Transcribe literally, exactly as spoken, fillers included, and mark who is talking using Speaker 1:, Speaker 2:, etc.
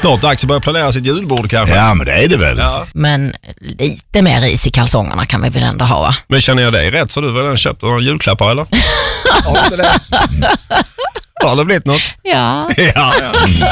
Speaker 1: Snart dags att börja planera sitt julbord kanske.
Speaker 2: Ja, men det är det väl.
Speaker 1: Ja.
Speaker 3: Men lite mer ris i kalsongerna kan vi väl ändå ha, va?
Speaker 1: Men känner jag dig rätt så du väl redan köpt några julklappar eller? Har inte det? Har det blivit något?
Speaker 3: Ja.
Speaker 1: Ja.